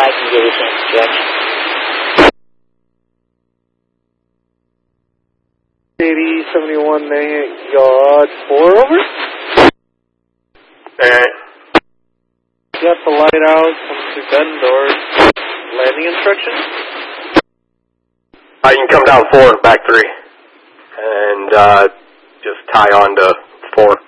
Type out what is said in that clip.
I can give you a chance to check. 8071 yard 4 over. Alright. Got the light out, come to bend doors. Landing instructions? You can come down 4, back 3. And just tie on to 4.